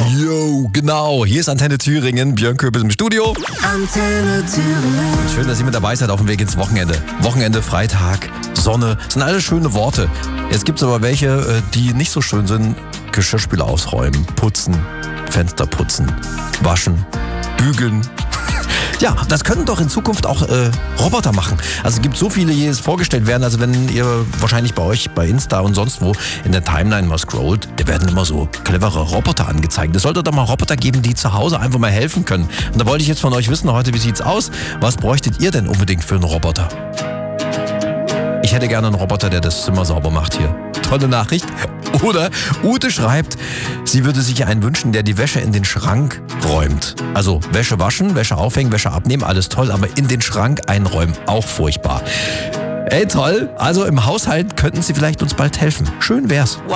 Yo, genau. Hier ist Antenne Thüringen. Björn Köpel im Studio. Antenne Thüringen. Schön, dass ihr mit dabei seid auf dem Weg ins Wochenende. Wochenende, Freitag, Sonne. Das sind alles schöne Worte. Jetzt gibt es aber welche, die nicht so schön sind. Geschirrspüler ausräumen, putzen, Fenster putzen, waschen, bügeln. Ja, das können doch in Zukunft auch Roboter machen. Also es gibt so viele, die jetzt vorgestellt werden. Also wenn ihr wahrscheinlich bei euch bei Insta und sonst wo in der Timeline mal scrollt, da werden immer so clevere Roboter angezeigt. Es sollte doch mal Roboter geben, die zu Hause einfach mal helfen können. Und da wollte ich jetzt von euch wissen heute, wie sieht's aus? Was bräuchtet ihr denn unbedingt für einen Roboter? Ich hätte gerne einen Roboter, der das Zimmer sauber macht hier. Tolle Nachricht. Oder Ute schreibt, sie würde sich einen wünschen, der die Wäsche in den Schrank räumt. Also Wäsche waschen, Wäsche aufhängen, Wäsche abnehmen, alles toll, aber in den Schrank einräumen, auch furchtbar. Ey, toll. Also im Haushalt könnten Sie vielleicht uns bald helfen. Schön wär's.